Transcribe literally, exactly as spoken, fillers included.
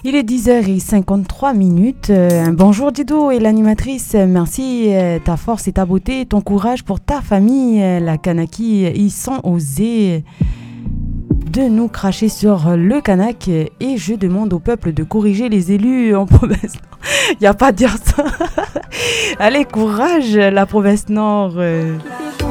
Il est dix heures cinquante-trois minutes. Euh, bonjour Dido et l'animatrice. Merci euh, ta force et ta beauté, ton courage pour ta famille. Euh, la Kanaki, ils sont osés de nous cracher sur le Kanak et je demande au peuple de corriger les élus en province. Il n'y a pas à dire ça. Allez, courage la province Nord. Euh.